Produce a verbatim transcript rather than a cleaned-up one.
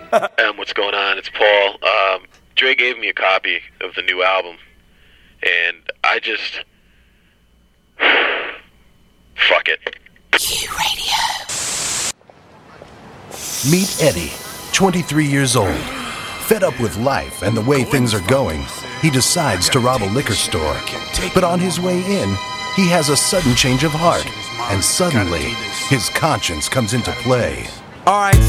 Um, what's going on? It's Paul. Um, Dre gave me a copy of the new album, and I just... Fuck it. Q Radio. Meet Eddie, twenty-three years old. Fed up with life and the way things are going, he decides to rob a liquor store. But on his way in, he has a sudden change of heart, and suddenly, his conscience comes into play. Alright,